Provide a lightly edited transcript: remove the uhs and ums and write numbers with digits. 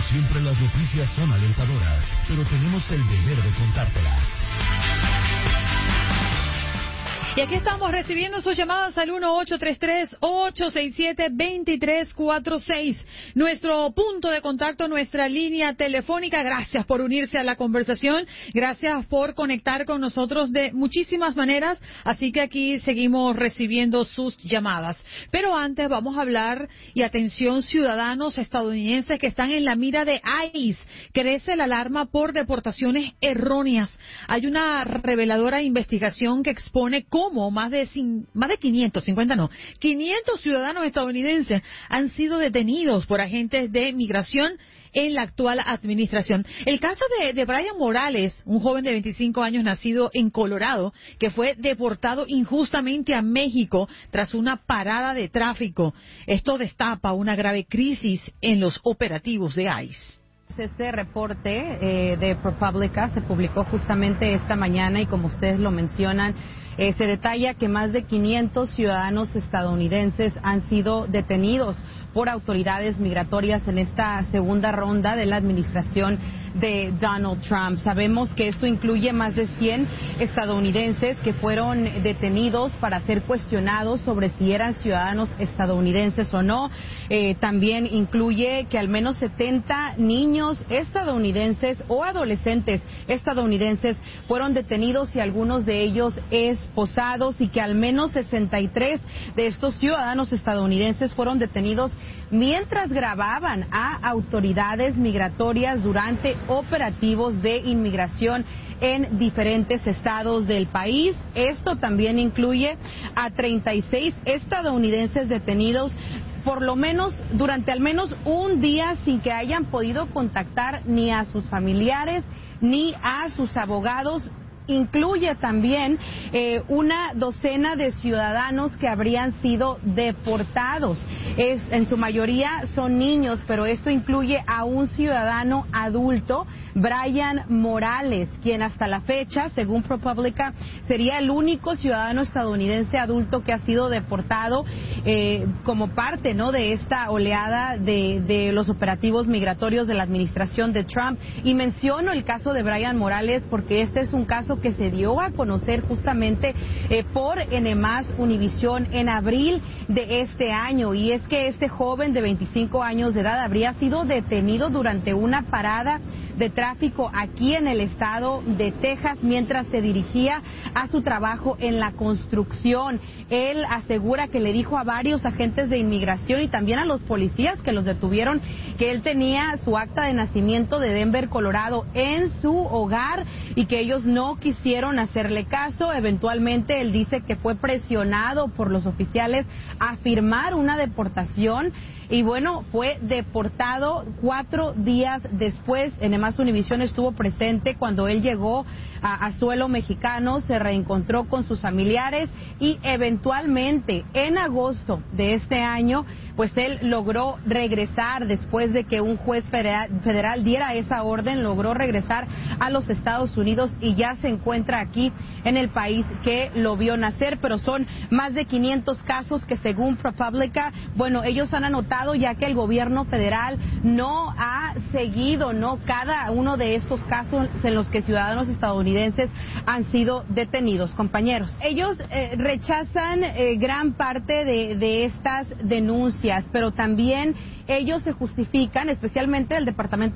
siempre las noticias son alentadoras, pero tenemos el deber de contártelas. Y aquí estamos recibiendo sus llamadas al 1-833-867-2346. Nuestro punto de contacto, nuestra línea telefónica. Gracias por unirse a la conversación. Gracias por conectar con nosotros de muchísimas maneras. Así que aquí seguimos recibiendo sus llamadas. Pero antes vamos a hablar, y atención ciudadanos estadounidenses que están en la mira de ICE. Crece la alarma por deportaciones erróneas. Hay una reveladora investigación que expone cómo más de 500 ciudadanos estadounidenses han sido detenidos por agentes de migración en la actual administración. El caso de Brian Morales, un joven de 25 años nacido en Colorado, que fue deportado injustamente a México tras una parada de tráfico. Esto destapa una grave crisis en los operativos de ICE. Este reporte de ProPublica se publicó justamente esta mañana y como ustedes lo mencionan, se detalla que más de 500 ciudadanos estadounidenses han sido detenidos por autoridades migratorias en esta segunda ronda de la administración de Donald Trump. Sabemos que esto incluye más de 100 estadounidenses que fueron detenidos para ser cuestionados sobre si eran ciudadanos estadounidenses o no. También incluye que al menos 70 niños estadounidenses o adolescentes estadounidenses fueron detenidos y algunos de ellos esposados, y que al menos 63 de estos ciudadanos estadounidenses fueron detenidos mientras grababan a autoridades migratorias durante operativos de inmigración en diferentes estados del país. Esto también incluye a 36 estadounidenses detenidos por lo menos durante al menos un día sin que hayan podido contactar ni a sus familiares ni a sus abogados. Incluye también una docena de ciudadanos que habrían sido deportados. En su mayoría son niños, pero esto incluye a un ciudadano adulto, Brian Morales, quien hasta la fecha, según ProPublica, sería el único ciudadano estadounidense adulto que ha sido deportado como parte, ¿no?, de esta oleada de los operativos migratorios de la administración de Trump. Y menciono el caso de Brian Morales porque este es un caso que se dio a conocer justamente por N+ Univisión en abril de este año, y es que este joven de 25 años de edad habría sido detenido durante una parada de tráfico aquí en el estado de Texas mientras se dirigía a su trabajo en la construcción. Él asegura que le dijo a varios agentes de inmigración y también a los policías que los detuvieron que él tenía su acta de nacimiento de Denver, Colorado, en su hogar y que ellos no quisieron hacerle caso. Eventualmente él dice que fue presionado por los oficiales a firmar una deportación y bueno, fue deportado 4 días después. En más Univisión estuvo presente cuando él llegó a suelo mexicano, se reencontró con sus familiares y eventualmente en agosto de este año, pues él logró regresar después de que un juez federal diera esa orden, logró regresar a los Estados Unidos y ya se encuentra aquí en el país que lo vio nacer, pero son más de 500 casos que según ProPublica, bueno, ellos han anotado ya que el gobierno federal no ha seguido, ¿no?, cada uno de estos casos en los que ciudadanos estadounidenses han sido detenidos. Compañeros, ellos rechazan gran parte de estas denuncias, pero también ellos se justifican, especialmente el Departamento